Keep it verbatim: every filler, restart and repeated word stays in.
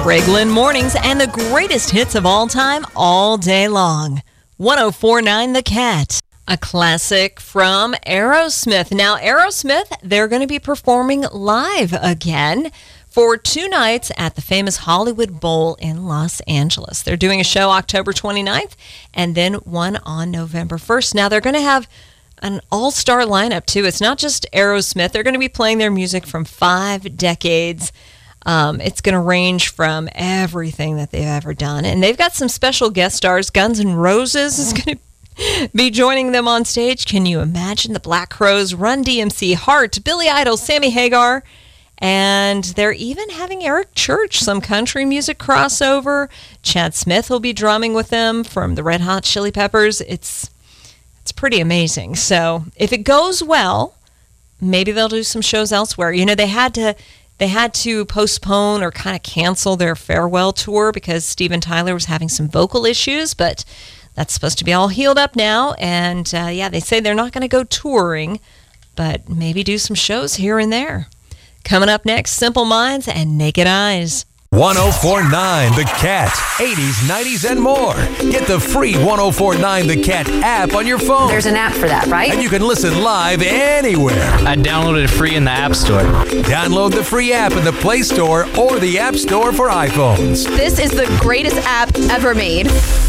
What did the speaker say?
Greg Lynn Mornings and the greatest hits of all time all day long. one oh four point nine The Cat. A classic from Aerosmith. Now, Aerosmith, they're going to be performing live again for two nights at the famous Hollywood Bowl in Los Angeles. They're doing a show October twenty-ninth and then one on November first. Now, they're going to have an all-star lineup, too. It's not just Aerosmith. They're going to be playing their music from five decades. Um, it's going to range from everything that they've ever done. And they've got some special guest stars. Guns N' Roses is going to be joining them on stage. Can you imagine? The Black Crowes, Run D M C, Heart, Billy Idol, Sammy Hagar. And they're even having Eric Church, some country music crossover. Chad Smith will be drumming with them from the Red Hot Chili Peppers. It's, it's pretty amazing. So if it goes well, maybe they'll do some shows elsewhere. You know, they had to... They had to postpone or kind of cancel their farewell tour because Steven Tyler was having some vocal issues, but that's supposed to be all healed up now. And, uh, yeah, they say they're not going to go touring, but maybe do some shows here and there. Coming up next, Simple Minds and Naked Eyes. one oh four point nine The Cat. eighties, nineties, and more. Get the free one oh four point nine The Cat app on your phone. There's an app for that, right? And you can listen live anywhere. I downloaded it free in the App Store. Download the free app in the Play Store or the App Store for iPhones. This is the greatest app ever made.